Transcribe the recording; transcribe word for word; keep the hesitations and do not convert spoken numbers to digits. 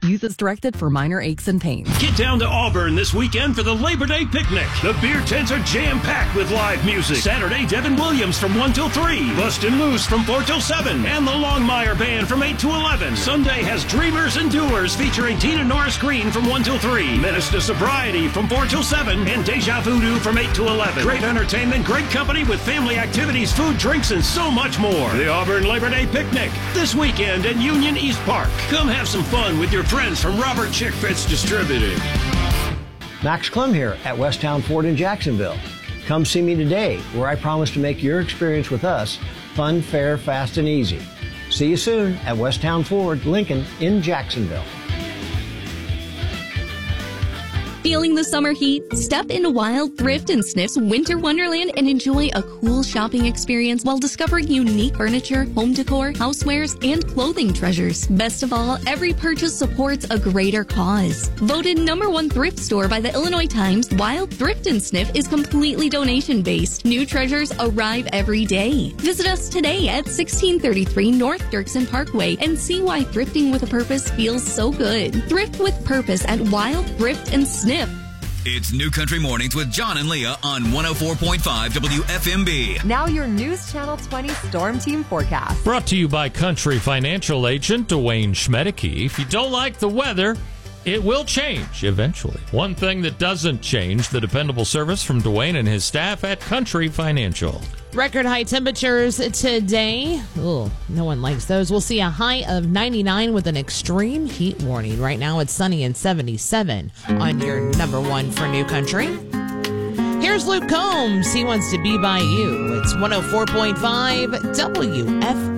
Use as directed for minor aches and pains. Get down to Auburn this weekend for the Labor Day picnic. The beer tents are jam-packed with live music. Saturday, Devin Williams from one till three. Bustin' Loose from four till seven. And the Longmire Band from eight to eleven. Sunday has Dreamers and Doers featuring Tina Norris Green from one till three. Menace to Sobriety from four till seven. And Deja Voodoo from eight to eleven. Great entertainment, great company with family activities, food, drinks, and so much more. The Auburn Labor Day picnic this weekend at Union East Park. Come have some fun with your friends from Robert Chick Fitz Distributing. Max Clem here at Westtown Ford in Jacksonville. Come see me today, where I promise to make your experience with us fun, fair, fast, and easy. See you soon at Westtown Ford, Lincoln in Jacksonville. Feeling the summer heat? Step into Wild Thrift and Sniff's Winter Wonderland and enjoy a cool shopping experience while discovering unique furniture, home decor, housewares, and clothing treasures. Best of all, every purchase supports a greater cause. Voted number one thrift store by the Illinois Times, Wild Thrift and Sniff is completely donation-based. New treasures arrive every day. Visit us today at sixteen thirty-three North Dirksen Parkway and see why thrifting with a purpose feels so good. Thrift with purpose at Wild Thrift and Sniff. It's New Country Mornings with John and Leah on one oh four point five W F M B. Now your News Channel twenty Storm Team forecast. Brought to you by Country Financial Agent Dwayne Schmedeke. If you don't like the weather, it will change eventually. One thing that doesn't change, the dependable service from Dwayne and his staff at Country Financial. Record high temperatures today. Oh, no one likes those. We'll see a high of ninety-nine with an extreme heat warning. Right now it's sunny and seventy-seven on your number one for New Country. Here's Luke Combs. He wants to be by you. It's one oh four point five W F